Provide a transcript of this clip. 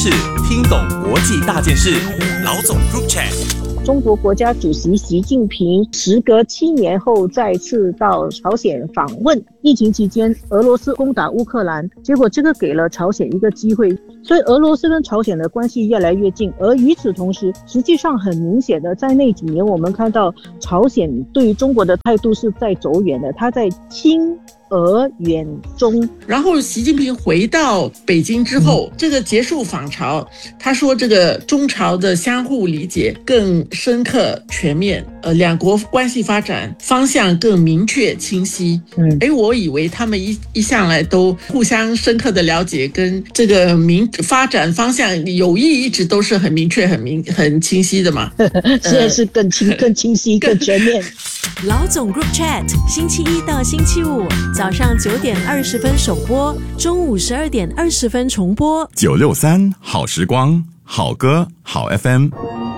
是听懂国际大件事，老总 Group Chat。 中国国家主席习近平时隔7年后再次到朝鲜访问。疫情期间，俄罗斯攻打乌克兰，结果这个给了朝鲜一个机会，所以俄罗斯跟朝鲜的关系越来越近。而与此同时，实际上很明显的，在那几年我们看到朝鲜对于中国的态度是在走远的，他在亲俄远中。 然后习近平回到北京之后，这个结束访朝，他说这个中朝的相互理解更深刻全面，两国关系发展方向更明确清晰。我以为他们一向来都互相深刻的了解，跟这个发展方向友谊一直都是很明确很清晰的嘛。 现在是更清晰更全面。 老总 Group Chat 星期一到星期五早上9点20分首播，中午12点20分重播。 963好时光，好歌好 FM。